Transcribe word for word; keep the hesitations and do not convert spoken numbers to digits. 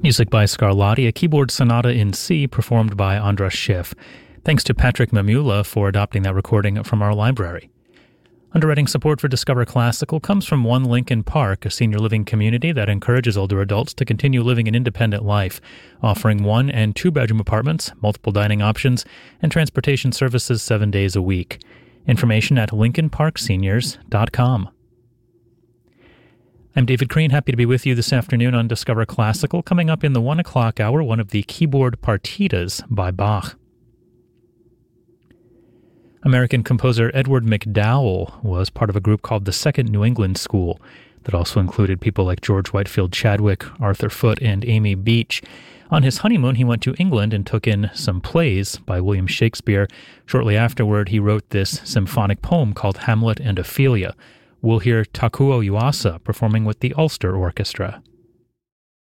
Music by Scarlatti, a keyboard sonata in C performed by Andras Schiff. Thanks to Patrick Mamula for adopting that recording from our library. Underwriting support for Discover Classical comes from One Lincoln Park, a senior living community that encourages older adults to continue living an independent life, offering one- and two-bedroom apartments, multiple dining options, and transportation services seven days a week. Information at lincoln park seniors dot com. I'm David Crean, happy to be with you this afternoon on Discover Classical. Coming up in the one o'clock hour, one of the keyboard partitas by Bach. American composer Edward McDowell was part of a group called the Second New England School that also included people like George Whitefield Chadwick, Arthur Foote, and Amy Beach. On his honeymoon, he went to England and took in some plays by William Shakespeare. Shortly afterward, he wrote this symphonic poem called Hamlet and Ophelia. We'll hear Takuo Yuasa performing with the Ulster Orchestra.